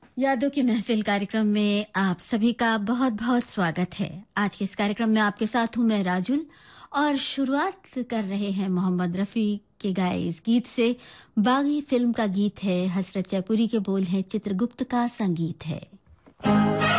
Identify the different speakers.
Speaker 1: यादों की महफिल कार्यक्रम में आप सभी का बहुत बहुत स्वागत है। आज के इस कार्यक्रम में आपके साथ हूं मैं राजुल और शुरुआत कर रहे हैं मोहम्मद रफ़ी के गाए इस गीत से। बागी फिल्म का गीत है, हसरत जयपुरी के बोल हैं, चित्रगुप्त का संगीत है।